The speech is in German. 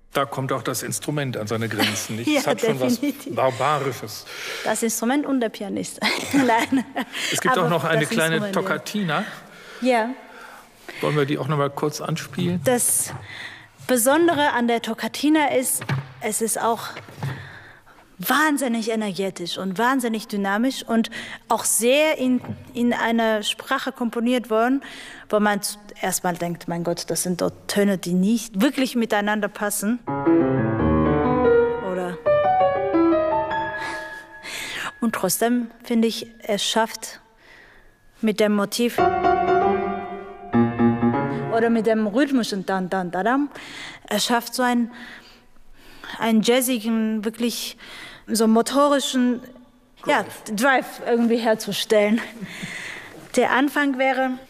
Da kommt auch das Instrument an seine Grenzen. Nicht? Ja, es hat schon was Barbarisches. Das Instrument und der Pianist. Nein. Es gibt auch noch eine kleine Toccatina. Ja. Wollen wir die auch noch mal kurz anspielen? Das Besondere an der Toccatina ist, es ist auch wahnsinnig energetisch und wahnsinnig dynamisch und auch sehr in einer Sprache komponiert worden, wo man erstmal denkt, mein Gott, das sind doch Töne, die nicht wirklich miteinander passen. Oder und trotzdem finde ich, es schafft mit dem Motiv oder mit dem rhythmischen Dan Dan Dadam, es schafft so einen jazzigen, wirklich so motorischen Drive irgendwie herzustellen. Der Anfang wäre